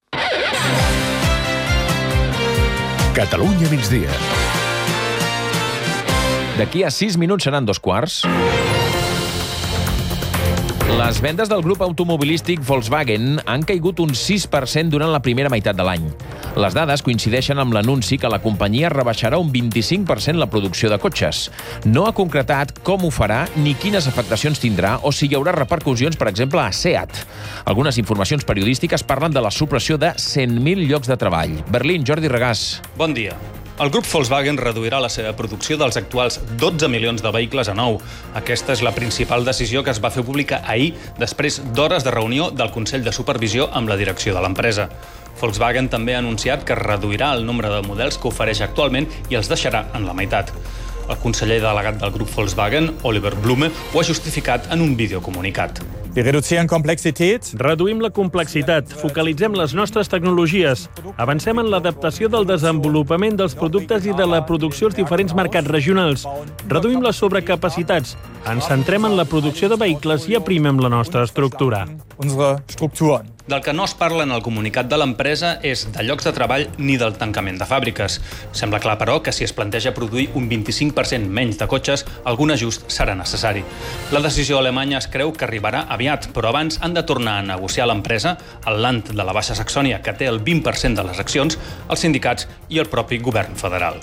Catalunya migdia. D'aquí a sis minuts seran dos quarts. Les vendes del grup automobilístic Volkswagen han caigut un sis per cent durant la primera meitat de l'any. Les dades coincideixen amb l'anunci que la companyia rebaixarà un vint-i-cinc per cent la producció de cotxes. No ha concretat com ho farà ni quines afectacions tindrà o si hi haurà repercussions, per exemple, a SEAT. Algunes informacions periodístiques parlen de la supressió de cent mil llocs de treball. Berlín, Jordi Regàs. Bon dia. El grup Volkswagen reduirà la seva producció dels actuals dotze milions de vehicles a nou. Aquesta és la principal decisió que es va fer pública ahir, després d'hores de reunió del Consell de Supervisió amb la direcció de l'empresa. Volkswagen també ha anunciat que reduirà el nombre de models que ofereix actualment i els deixarà en la meitat. El conseller delegat del grup Volkswagen, Oliver Blume, ho ha justificat en un videocomunicat. Reduïm la complexitat, focalitzem les nostres tecnologies, avancem en l'adaptació del desenvolupament dels productes i de la producció als diferents mercats regionals, reduïm les sobrecapacitats, ens centrem en la producció de vehicles i aprimem la nostra estructura. Del que no es parla en el comunicat de l'empresa és de llocs de treball ni del tancament de fàbriques. Sembla clar, però, que si es planteja produir un vint-i-cinc per cent menys de cotxes, algun ajust serà necessari. La decisió alemanya es creu que arribarà aviat, però abans han de tornar a negociar l'empresa, el Land de la Baixa Saxònia, que té el vint per cent de les accions, els sindicats i el propi govern federal.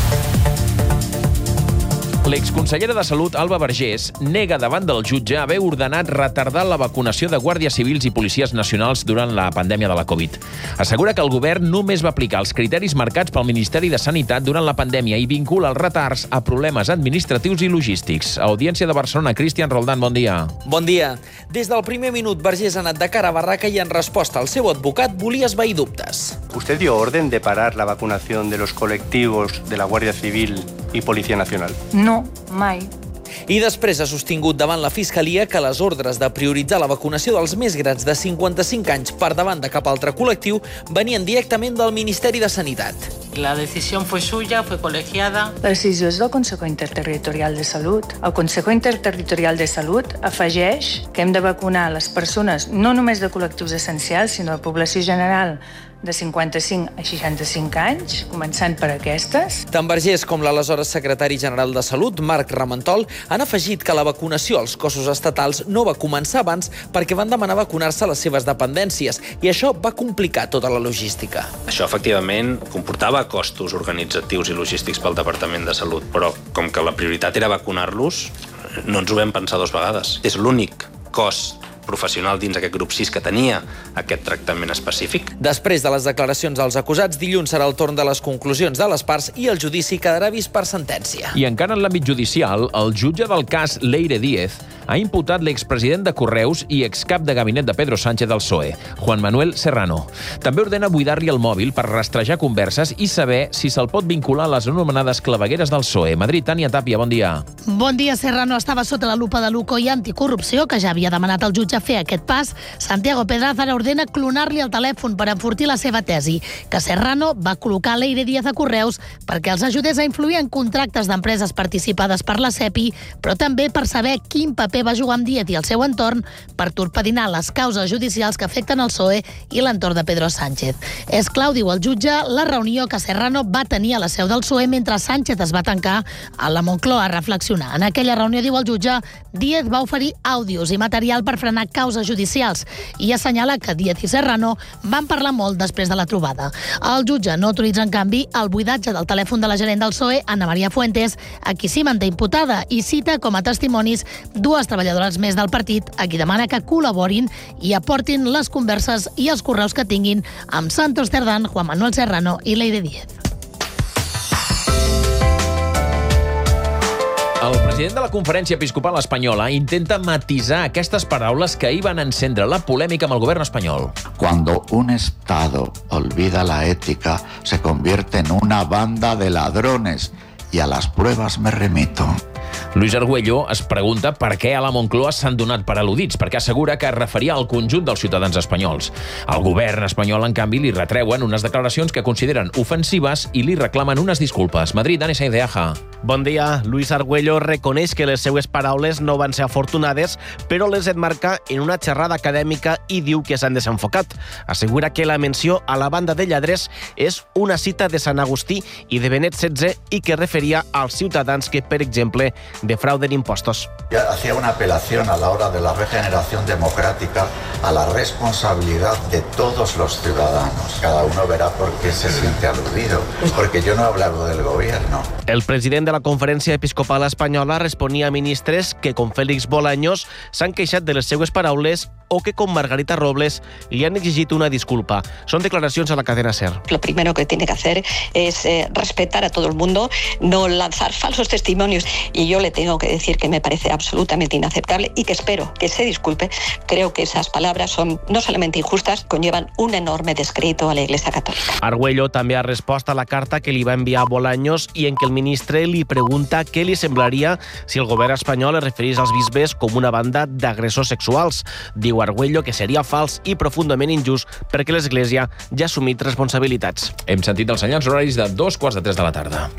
L'exconsellera de Salut, Alba Vergés, nega davant del jutge haver ordenat retardar la vacunació de guàrdies civils i policies nacionals durant la pandèmia de la Covid. Assegura que el govern només va aplicar els criteris marcats pel Ministeri de Sanitat durant la pandèmia i vincula els retards a problemes administratius i logístics. Audiència de Barcelona, Cristian Roldán, bon dia. Bon dia. Des del primer minut, Vergés ha anat de cara a barraca i en resposta al seu advocat volia esvair dubtes. ¿Usted dio orden de parar la vacunación de los colectivos de la Guardia Civil y Policía Nacional? No, mai. I després ha sostingut davant la Fiscalia que les ordres de prioritzar la vacunació dels més grans de cinquanta-cinc anys per davant de cap altre col·lectiu venien directament del Ministeri de Sanitat. La decisió fue suya, fue colegiada. La decisió és del Consejo Interterritorial de Salut. El Consejo Interterritorial de Salut afegeix que hem de vacunar les persones no només de col·lectius essencials, sinó de població general de cinquanta-cinc a seixanta-cinc anys, començant per aquestes. Tant Vergés com l'aleshores secretari general de Salut, Marc Ramentol, han afegit que la vacunació als cossos estatals no va començar abans perquè van demanar vacunar-se a les seves dependències i això va complicar tota la logística. Això, efectivament, comportava costos organitzatius i logístics pel Departament de Salut, però com que la prioritat era vacunar-los, no ens ho vam pensar dues vegades. És l'únic cost professional dins aquest grup sis que tenia aquest tractament específic. Després de les declaracions dels acusats, dilluns serà el torn de les conclusions de les parts i el judici quedarà vist per sentència. I encara en l'àmbit judicial, el jutge del cas Leire Díez ha imputat l'expresident de Correus i excap de gabinet de Pedro Sánchez del P S O E, Juan Manuel Serrano. També ordena buidar-li el mòbil per rastrejar converses i saber si se'l pot vincular a les anomenades clavegueres del P S O E. Madrid, Tània Tàpia, bon dia. Bon dia. Serrano estava sota la lupa de l'U C O i Anticorrupció, que ja havia demanat al jutge fer aquest pas. Santiago Pedraz ara ordena clonar-li el telèfon per enfortir la seva tesi, que Serrano va col·locar Leire Díez a Correus perquè els ajudés a influir en contractes d'empreses participades per la SEPI, però també per saber quin paper va jugar amb Díez i el seu entorn per torpedinar les causes judicials que afecten el P S O E i l'entorn de Pedro Sánchez. És clau, diu el jutge, la reunió que Serrano va tenir a la seu del P S O E mentre Sánchez es va tancar a la Moncloa a reflexionar. En aquella reunió, diu el jutge, Díez va oferir àudios i material per frenar causes judicials i assenyala que Díez i Serrano van parlar molt després de la trobada. El jutge no autoritza, en canvi, el buidatge del telèfon de la gerent del P S O E, Ana María Fuentes, a qui sí manté imputada, i cita com a testimonis dues les treballadores més del partit, a qui demana que col·laborin i aportin les converses i els correus que tinguin amb Santos Cerdán, Juan Manuel Serrano i Leire Díez. El president de la Conferència Episcopal Espanyola intenta matisar aquestes paraules que ahir van encendre la polèmica amb el govern espanyol. Cuando un Estado olvida la ética, se convierte en una banda de ladrones y a las pruebas me remito. Luis Argüello es pregunta per què a la Moncloa s'han donat per al·ludits, perquè assegura que es referia al conjunt dels ciutadans espanyols. El govern espanyol, en canvi, li retreuen unes declaracions que consideren ofensives i li reclamen unes disculpes. Madrid, Dani Sainz-de-Aja. Bon dia. Luis Argüello reconeix que les seues paraules no van ser afortunades, però les enmarca en una xerrada acadèmica i diu que s'han desenfocat. Assegura que la menció a la banda de lladres és una cita de Sant Agustí i de Benet setze i que referia als ciutadans que, per exemple, defrauden impostos. Hacía una apelación a la hora de la regeneración democrática a la responsabilidad de todos los ciudadanos. Cada uno verá por qué se siente aludido, porque yo no he hablado del gobierno. El president de la Conferència Episcopal Espanyola responia a ministres que, com Félix Bolaños, s'han queixat de les seues paraules o que, com Margarita Robles, li han exigit una disculpa. Són declaracions a la cadena SER. Lo primero que tiene que hacer es eh, respetar a todo el mundo, no lanzar falsos testimonios. Y yo le tengo que decir que me parece absolutamente inaceptable y que espero que se disculpe. Creo que esas palabras son no solamente injustas, conllevan un enorme descrédito a la Iglesia Católica. Argüello també ha respost a la carta que li va enviar Bolaños i en què el ministre li pregunta què li semblaria si el govern espanyol es referís als bisbes com una banda d'agressors sexuals. Diu Argüello que seria fals i profundament injust perquè l'Església ja ha assumit responsabilitats. Hem sentit els senyals horaris de dos quarts de tres de la tarda.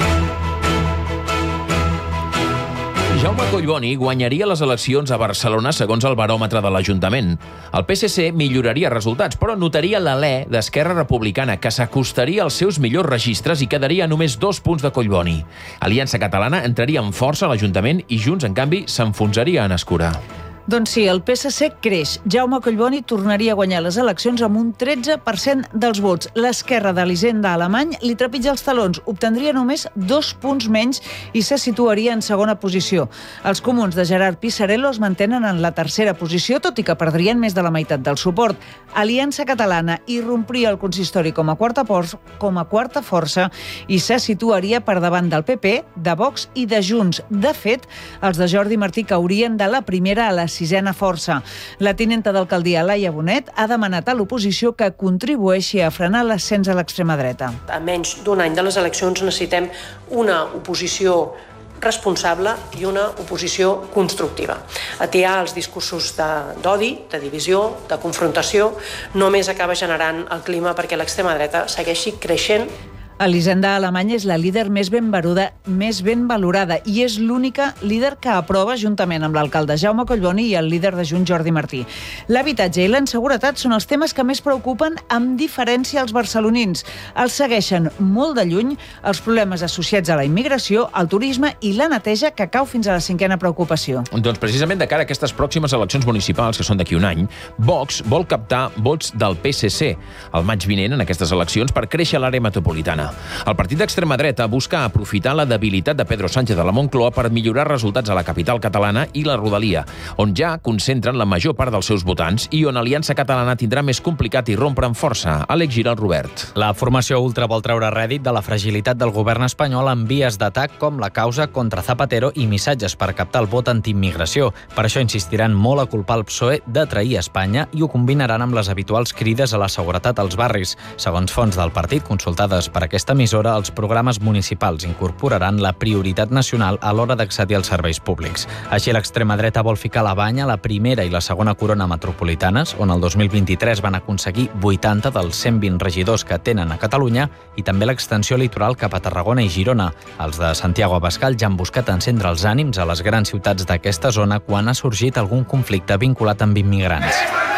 Jaume Collboni guanyaria les eleccions a Barcelona segons el baròmetre de l'Ajuntament. El P S C milloraria resultats, però notaria l'alè d'Esquerra Republicana, que s'acostaria als seus millors registres i quedaria a només dos punts de Collboni. Aliança Catalana entraria amb força a l'Ajuntament i Junts, en canvi, s'enfonsaria en escura. Doncs sí, el P S C creix. Jaume Collboni tornaria a guanyar les eleccions amb un tretze per cent dels vots. L'esquerra d'Elisenda Alemany li trepitja els talons, obtendria només dos punts menys i se situaria en segona posició. Els comuns de Gerard Pisarello es mantenen en la tercera posició, tot i que perdrien més de la meitat del suport. Aliança Catalana irrompria el consistori com a quarta, por- com a quarta força i se situaria per davant del P P, de Vox i de Junts. De fet, els de Jordi Martí caurien de la primera a la sisena força. La tinenta d'alcaldia Laia Bonet ha demanat a l'oposició que contribueixi a frenar l'ascens a l'extrema dreta. A menys d'un any de les eleccions necessitem una oposició responsable i una oposició constructiva. Atiar els discursos d'odi, de, de divisió, de confrontació, només acaba generant el clima perquè l'extrema dreta segueixi creixent. Elisenda Alemany és la líder més ben valorada, més ben valorada i és l'única líder que aprova juntament amb l'alcalde Jaume Collboni i el líder de Junts Jordi Martí. L'habitatge i la inseguretat són els temes que més preocupen amb diferència als barcelonins. Els segueixen molt de lluny els problemes associats a la immigració, al turisme i la neteja, que cau fins a la cinquena preocupació. Doncs precisament de cara a aquestes pròximes eleccions municipals, que són d'aquí un any, Vox vol captar vots del P S C el maig vinent en aquestes eleccions per créixer a l'àrea metropolitana. El partit d'extrema dreta busca aprofitar la debilitat de Pedro Sánchez a la Moncloa per millorar resultats a la capital catalana i la Rodalia, on ja concentren la major part dels seus votants i on Aliança Catalana tindrà més complicat i rompre amb força. Àlex Giral, Robert. La formació ultra vol treure rèdit de la fragilitat del govern espanyol en vies d'atac com la causa contra Zapatero i missatges per captar el vot antiimmigració. Per això insistiran molt a culpar el P S O E de trair Espanya i ho combinaran amb les habituals crides a la seguretat als barris. Segons fonts del partit consultades per aquesta emissora, els programes municipals incorporaran la prioritat nacional a l'hora d'accedir als serveis públics. Així, l'extrema dreta vol ficar la banya a la primera i la segona corona metropolitanes, on el dos mil vint-i-tres van aconseguir vuitanta dels cent vint regidors que tenen a Catalunya, i també l'extensió litoral cap a Tarragona i Girona. Els de Santiago Abascal ja han buscat encendre els ànims a les grans ciutats d'aquesta zona quan ha sorgit algun conflicte vinculat amb immigrants.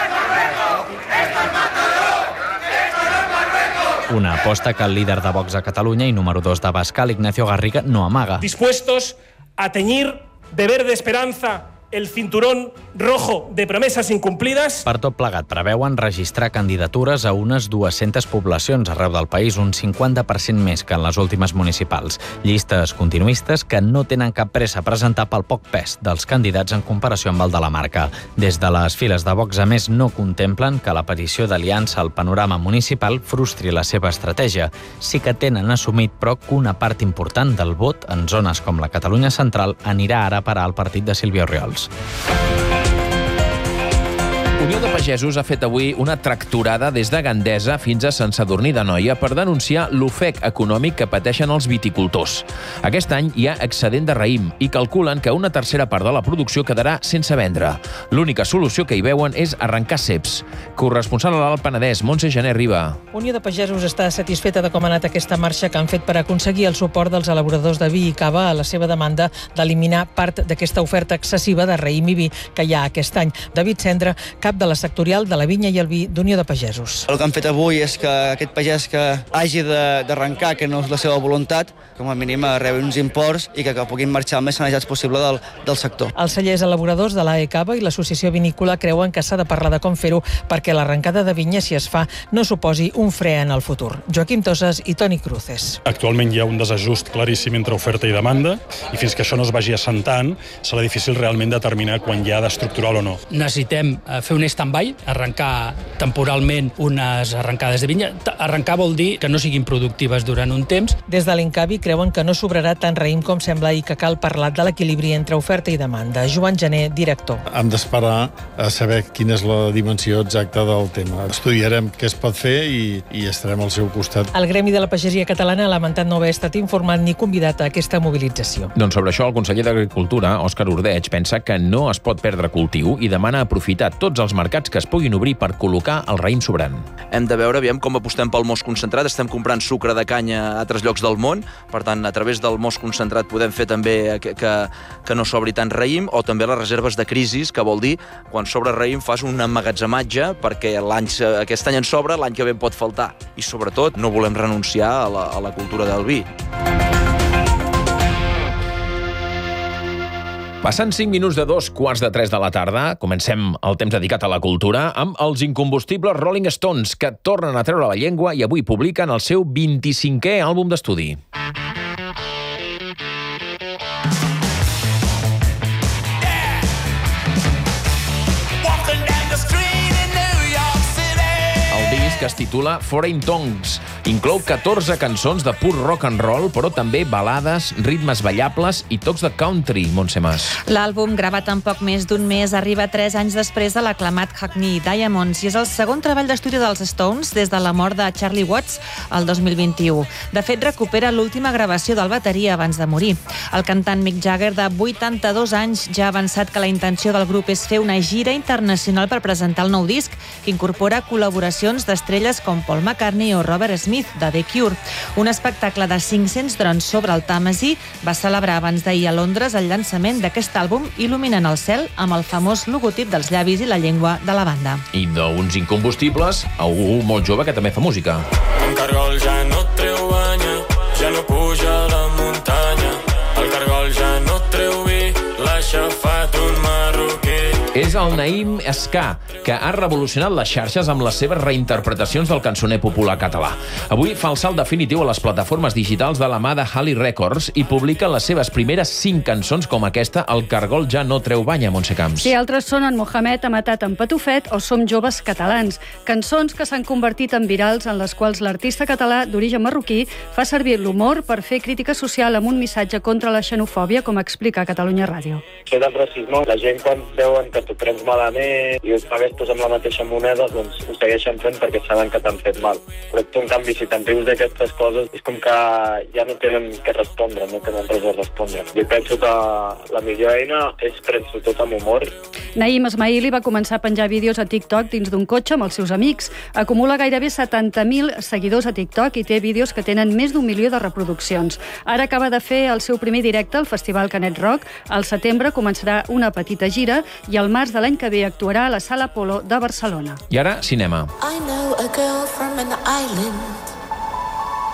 Una aposta que el líder de Vox a Catalunya i número dos d'Abascal, Ignacio Garriga, no amaga. Dispuestos a teñir de verde esperanza el cinturón rojo de promesas incumplidas. Per tot plegat, preveuen registrar candidatures a unes dues-centes poblacions arreu del país, un cinquanta per cent més que en les últimes municipals. Llistes continuistes que no tenen cap pressa a presentar pel poc pes dels candidats en comparació amb el de la marca. Des de les files de Vox, a més, no contemplen que l'aparició d'aliança al panorama municipal frustri la seva estratègia. Sí que tenen assumit, però, que una part important del vot en zones com la Catalunya central anirà ara a parar al partit de Sílvia Orriols. Unió de Pagesos ha fet avui una tractorada des de Gandesa fins a Sant Sadurní d'Anoia per denunciar l'ofec econòmic que pateixen els viticultors. Aquest any hi ha excedent de raïm i calculen que una tercera part de la producció quedarà sense vendre. L'única solució que hi veuen és arrencar ceps. Corresponsal a l'Alt Penedès, Montse Gené Riba. Unió de Pagesos està satisfeta de com ha anat aquesta marxa que han fet per aconseguir el suport dels elaboradors de vi i cava a la seva demanda d'eliminar part d'aquesta oferta excessiva de raïm i vi que hi ha aquest any. David Cendra, cap de la sectorial de la vinya i el vi d'Unió de Pagesos. El que han fet avui és que aquest pagès que hagi d'arrencar, que no és la seva voluntat, com a mínim rebi uns imports i que, que puguin marxar el més sanejats possible del, del sector. Els cellers elaboradors de l'A E Cava i l'Associació Vinícola creuen que s'ha de parlar de com fer-ho perquè l'arrencada de vinya, si es fa, no suposi un fre en el futur. Joaquim Tosas i Toni Cruces. Actualment hi ha un desajust claríssim entre oferta i demanda i fins que això no es vagi assentant serà difícil realment determinar quan hi ha d'estructural o no. Necessitem fer un stand-by, arrencar temporalment unes arrencades de vinya. Arrencar vol dir que no siguin productives durant un temps. Des de l'Incavi creuen que no sobrarà tant raïm com sembla i que cal parlar de l'equilibri entre oferta i demanda. Joan Gené, director. Hem d'esperar a saber quina és la dimensió exacta del tema. Estudiarem què es pot fer i, i estarem al seu costat. El Gremi de la Pagesia Catalana ha lamentat no haver estat informat ni convidat a aquesta mobilització. Doncs sobre això, el conseller d'Agricultura, Òscar Ordeig, pensa que no es pot perdre cultiu i demana aprofitar tots els mercats que es puguin obrir per col·locar el raïm sobrant. Hem de veure aviam com apostem pel most concentrat. Estem comprant sucre de canya a altres llocs del món, per tant, a través del most concentrat podem fer també que, que, que no sobri tant raïm, o també les reserves de crisis, que vol dir, quan sobra raïm fas un emmagatzematge perquè l'any, aquest any en sobra, l'any que ve pot faltar. I sobretot no volem renunciar a la, a la cultura del vi. Passant cinc minuts de dos quarts de tres de la tarda, comencem el temps dedicat a la cultura amb els incombustibles Rolling Stones, que tornen a treure la llengua i avui publiquen el seu vint-i-cinquè àlbum d'estudi. Que es titula Foreign Tongues. Inclou catorze cançons de pur rock and roll, però també balades, ritmes ballables i tocs de country, Montse Mas. L'àlbum, gravat en poc més d'un mes, arriba tres anys després de l'aclamat Hackney Diamonds i és el segon treball d'estudi dels Stones des de la mort de Charlie Watts el dos mil vint-i-u. De fet, recupera l'última gravació del bateria abans de morir. El cantant Mick Jagger, de vuitanta-dos anys, ja ha avançat que la intenció del grup és fer una gira internacional per presentar el nou disc, que incorpora col·laboracions d'estrelles com Paul McCartney o Robert Smith, de The Cure. Un espectacle de cinc-cents drons sobre el Tàmesi va celebrar abans d'ahir a Londres el llançament d'aquest àlbum, il·luminant el cel amb el famós logotip dels llavis i la llengua de la banda. I d'uns incombustibles, algú molt jove que també fa música. El cargol ja no treu banya, ja no puja a la muntanya. El cargol ja no treu vi, l'ha aixafat un marroquí. És el Naïm Ska, que ha revolucionat les xarxes amb les seves reinterpretacions del cançoner popular català. Avui fa el salt definitiu a les plataformes digitals de la mà de Halley Records i publica les seves primeres cinc cançons com aquesta, El cargol ja no treu banya, Montse Camps. Sí, altres són En Mohamed ha matat en Patufet o Som joves catalans, cançons que s'han convertit en virals en les quals l'artista català d'origen marroquí fa servir l'humor per fer crítica social amb un missatge contra la xenofòbia, com explica a Catalunya Ràdio. Això del racisme, la gent quan veuen que t'ho prens malament i ho pagues tots amb la mateixa moneda, doncs ho segueixen fent perquè saben que t'han fet mal. Però tu, en canvi, si te'n rius d'aquestes coses, és com que ja no tenen què respondre, no tenen res a respondre. Jo penso que la millor eina és prendre-ho tot amb humor. Naïm Esmaili va començar a penjar vídeos a TikTok dins d'un cotxe amb els seus amics. Acumula gairebé setanta mil seguidors a TikTok i té vídeos que tenen més d'un milió de reproduccions. Ara acaba de fer el seu primer directe al Festival Canet Rock. Al setembre començarà una petita gira i al març de l'any que ve actuarà a la Sala Apolo de Barcelona. I ara, cinema. I know a girl from an island.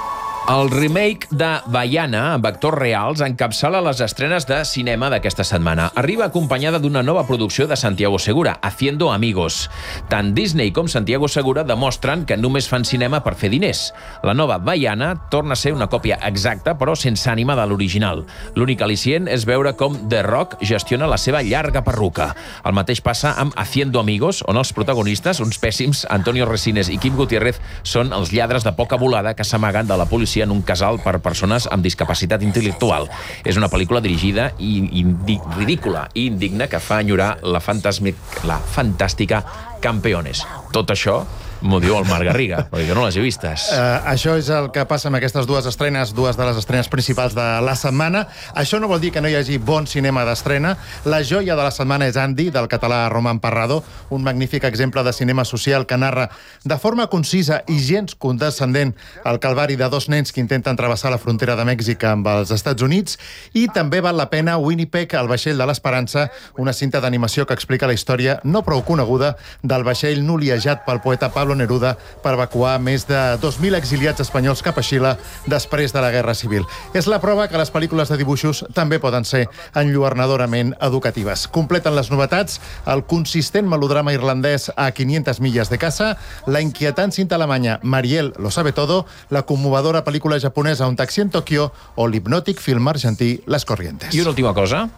El remake de Vaiana, amb actors reals, encapçala les estrenes de cinema d'aquesta setmana. Arriba acompanyada d'una nova producció de Santiago Segura, Haciendo Amigos. Tant Disney com Santiago Segura demostren que només fan cinema per fer diners. La nova Vaiana torna a ser una còpia exacta, però sense ànima de l'original. L'únic al·licient és veure com The Rock gestiona la seva llarga perruca. El mateix passa amb Haciendo Amigos, on els protagonistes, uns pèssims, Antonio Resines i Kim Gutiérrez, són els lladres de poca volada que s'amaguen de la policia en un casal per persones amb discapacitat intel·lectual. És una pel·lícula dirigida i indi ridícula i indigna que fa enyorar la, la fantàstica Campeones. Tot això m'ho diu el Marc Garriga, perquè jo no les he vistes. Uh, això és el que passa amb aquestes dues estrenes, dues de les estrenes principals de la setmana. Això no vol dir que no hi hagi bon cinema d'estrena. La joia de la setmana és Andy, del català Roman Parrado, un magnífic exemple de cinema social que narra de forma concisa i gens condescendent el calvari de dos nens que intenten travessar la frontera de Mèxic amb els Estats Units. I també val la pena Winnipeg, el vaixell de l'Esperança, una cinta d'animació que explica la història no prou coneguda del vaixell noliejat pel poeta Pablo Neruda per evacuar més de dos mil exiliats espanyols cap a Xile després de la Guerra Civil. És la prova que les pel·lícules de dibuixos també poden ser enlluernadorament educatives. Completen les novetats el consistent melodrama irlandès A quinientas millas de casa, la inquietant cinta alemanya Mariel lo sabe todo, la conmovedora pel·lícula japonesa Un taxi en Tòquio o l'hipnòtic film argentí Les Corrientes. I una última cosa.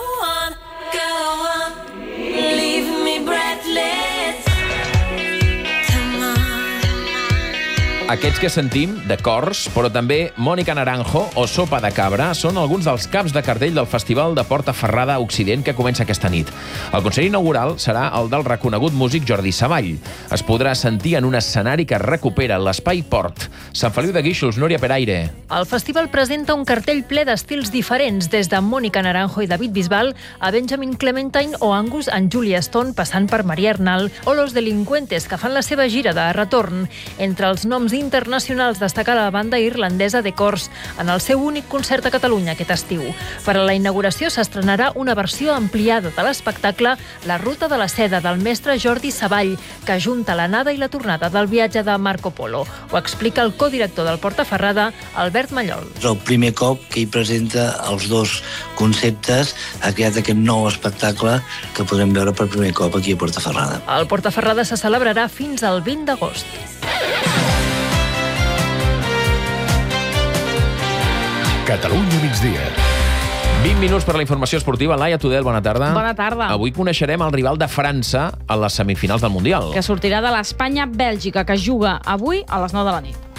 Aquests que sentim, de cors, però també Mónica Naranjo o Sopa de Cabra, són alguns dels caps de cartell del Festival de Portaferrada Occident que comença aquesta nit. El concert inaugural serà el del reconegut músic Jordi Savall. Es podrà sentir en un escenari que recupera l'Espai Port. Sant Feliu de Guíxols, Núria Peraire. El festival presenta un cartell ple d'estils diferents, des de Mónica Naranjo i David Bisbal a Benjamin Clementine o Angus and Julia Stone, passant per Maria Arnal o Los Delincuentes, que fan la seva gira de retorn. Entre els noms internacionals destaca la banda irlandesa The Corrs en el seu únic concert a Catalunya aquest estiu. Per a la inauguració s'estrenarà una versió ampliada de l'espectacle La ruta de la seda del mestre Jordi Savall, que ajunta l'anada i la tornada del viatge de Marco Polo. Ho explica el codirector del Portaferrada, Albert Mallol. És el primer cop que hi presenta els dos conceptes, ha creat aquest nou espectacle que podrem veure per primer cop aquí a Portaferrada. El Portaferrada se celebrarà fins al vint d'agost. Catalunya migdia. vint minuts per la informació esportiva. Laia Tudel, bona tarda. Bona tarda. Avui coneixerem el rival de França a les semifinals del Mundial. Que sortirà de l'Espanya-Bèlgica, que juga avui a les nou de la nit.